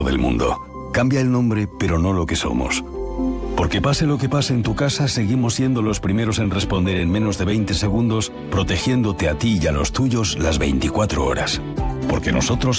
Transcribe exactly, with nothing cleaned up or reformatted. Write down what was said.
del mundo. Cambia el nombre, pero no lo que somos. Porque pase lo que pase en tu casa, seguimos siendo los primeros en responder en menos de veinte segundos, protegiéndote a ti y a los tuyos las veinticuatro horas. Porque nosotros